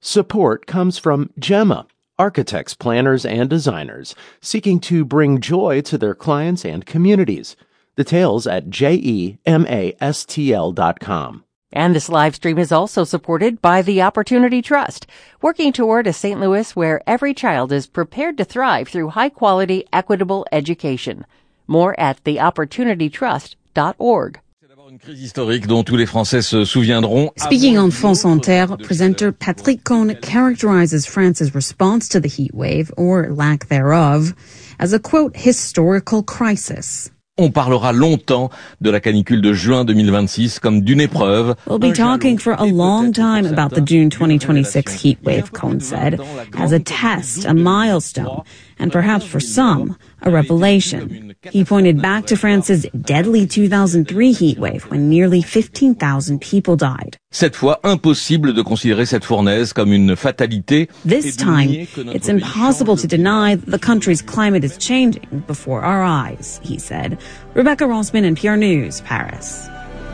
Support comes from Gemma, architects, planners, and designers seeking to bring joy to their clients and communities. Details at GEMASTL.com. And this live stream is also supported by the Opportunity Trust, working toward a St. Louis where every child is prepared to thrive through high-quality, equitable education. More at theopportunitytrust.org. Speaking on France Inter, presenter Patrick Cohn characterizes France's response to the heat wave, or lack thereof, as a, quote, historical crisis. On parlera longtemps de la canicule de juin 2026 comme d'une épreuve. We'll be talking for a long time about the June 2026 heat wave, Cohn said, as a test, a milestone, and perhaps for some, a revelation. He pointed back to France's deadly 2003 heat wave when nearly 15,000 people died. Cette fois, impossible de considérer cette fournaise comme une fatalité. This time, it's impossible to deny that the country's climate is changing before our eyes, he said. Rebecca Rossman, NPR News, Paris.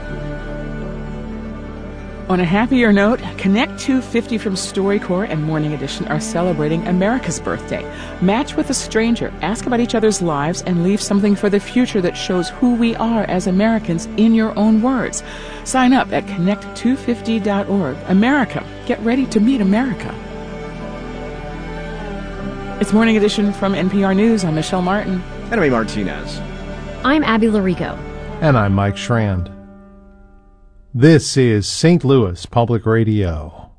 On a happier note, Connect 250 from StoryCorps and Morning Edition are celebrating America's birthday. Match with a stranger, ask about each other's lives, and leave something for the future that shows who we are as Americans in your own words. Sign up at connect250.org. America, get ready to meet America. It's Morning Edition from NPR News. I'm Michelle Martin. And I'm Martinez. I'm Abby Larico. And I'm Mike Schrand. This is St. Louis Public Radio.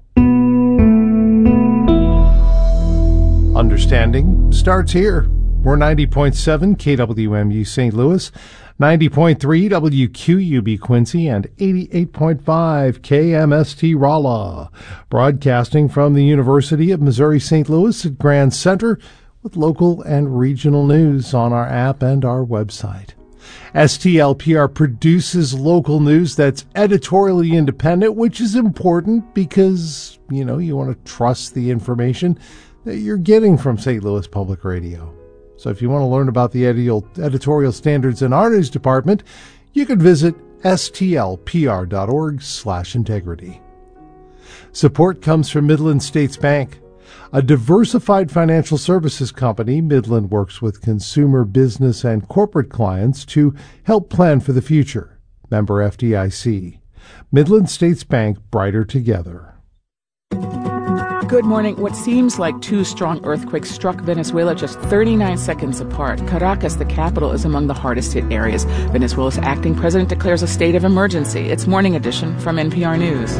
Understanding starts here. We're 90.7 KWMU St. Louis, 90.3 WQUB Quincy, and 88.5 KMST Rolla. Broadcasting from the University of Missouri St. Louis at Grand Center with local and regional news on our app and our website. STLPR produces local news that's editorially independent, which is important because, you want to trust the information that you're getting from St. Louis Public Radio. So if you want to learn about the editorial standards in our news department, you can visit stlpr.org/integrity. Support comes from Midland States Bank. A diversified financial services company, Midland works with consumer, business, and corporate clients to help plan for the future. Member FDIC. Midland States Bank, brighter together. Good morning. What seems like two strong earthquakes struck Venezuela just 39 seconds apart. Caracas, the capital, is among the hardest hit areas. Venezuela's acting president declares a state of emergency. It's Morning Edition from NPR News.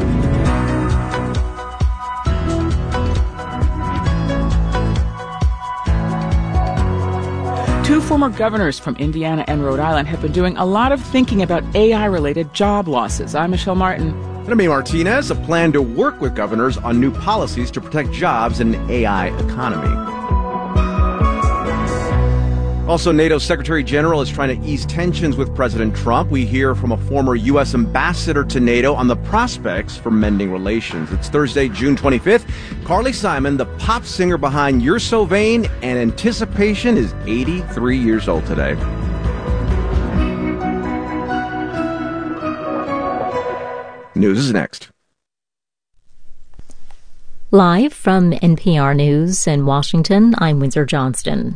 Two former governors from Indiana and Rhode Island have been doing a lot of thinking about AI-related job losses. I'm Michelle Martin. And I'm Martinez. A plan to work with governors on new policies to protect jobs in an AI economy. Also, NATO's Secretary General is trying to ease tensions with President Trump. We hear from a former U.S. ambassador to NATO on the prospects for mending relations. It's Thursday, June 25th. Carly Simon, the pop singer behind You're So Vain and Anticipation, is 83 years old today. News is next. Live from NPR News in Washington, I'm Windsor Johnston.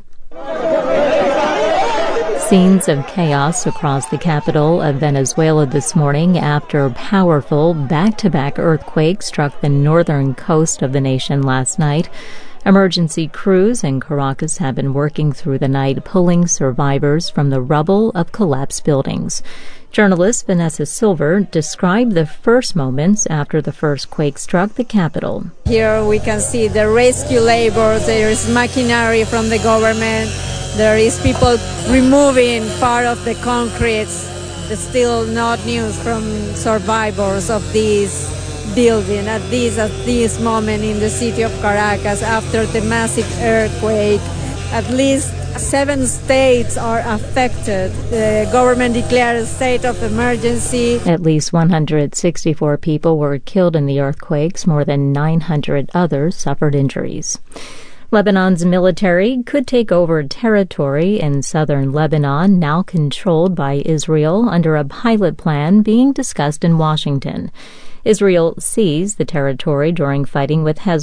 Scenes of chaos across the capital of Venezuela this morning after powerful back-to-back earthquakes struck the northern coast of the nation last night. Emergency crews in Caracas have been working through the night, pulling survivors from the rubble of collapsed buildings. Journalist Vanessa Silver described the first moments after the first quake struck the capital. Here we can see the rescue labor. There is machinery from the government. There is people removing part of the concrete. There's still not news from survivors of this building at this moment in the city of Caracas after the massive earthquake. At least 7 states are affected. The government declared a state of emergency. At least 164 people were killed in the earthquakes. More than 900 others suffered injuries. Lebanon's military could take over territory in southern Lebanon, now controlled by Israel, under a pilot plan being discussed in Washington. Israel seized the territory during fighting with Hezbollah